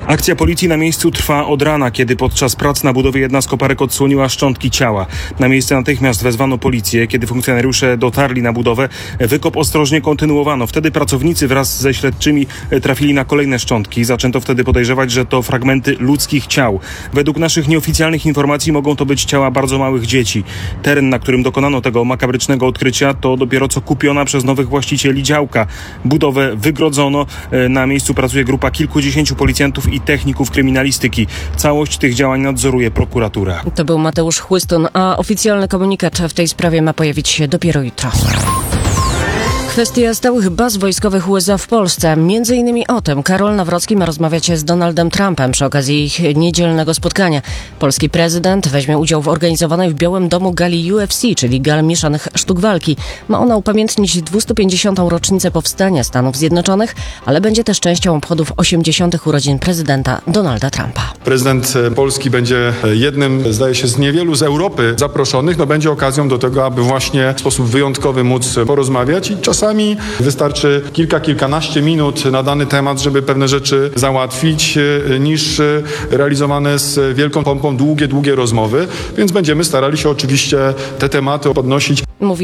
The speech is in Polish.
Akcja policji na miejscu trwa od rana, kiedy podczas prac na budowie jedna z koparek odsłoniła szczątki ciała. Na miejsce natychmiast wezwano policję. Kiedy funkcjonariusze dotarli na budowę, wykop ostrożnie kontynuowano. Wtedy pracownicy wraz ze śledczymi trafili na kolejne szczątki. Zaczęto wtedy podejrzewać, że to fragmenty ludzkich ciał. Według naszych nieoficjalnych informacji mogą to być ciała bardzo małych dzieci. Teren, na którym dokonano tego makabrycznego odkrycia, to dopiero co kupiona przez nowych właścicieli działka. Budowę wygrodzono. Na miejscu pracuje grupa kilkudziesięciu policjantów i techników kryminalistyki. Całość tych działań nadzoruje prokuratura. To był Mateusz Chłystun, a oficjalny komunikat w tej sprawie ma pojawić się dopiero jutro. Kwestia stałych baz wojskowych USA w Polsce. Między innymi o tym Karol Nawrocki ma rozmawiać z Donaldem Trumpem przy okazji ich niedzielnego spotkania. Polski prezydent weźmie udział w organizowanej w Białym Domu gali UFC, czyli gal mieszanych sztuk walki. Ma ona upamiętnić 250. rocznicę powstania Stanów Zjednoczonych, ale będzie też częścią obchodów 80. urodzin prezydenta Donalda Trumpa. Prezydent Polski będzie jednym, zdaje się, z niewielu z Europy zaproszonych. Będzie okazją do tego, aby właśnie w sposób wyjątkowy móc porozmawiać i czasami wystarczy kilkanaście minut na dany temat, żeby pewne rzeczy załatwić, niż realizowane z wielką pompą długie rozmowy. Więc będziemy starali się oczywiście te tematy podnosić. Mówi